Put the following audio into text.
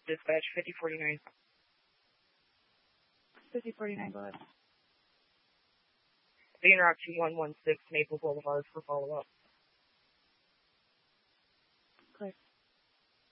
Dispatch 5049. 5049, go ahead. The Rock 2116 Maple Boulevard for follow-up. Correct.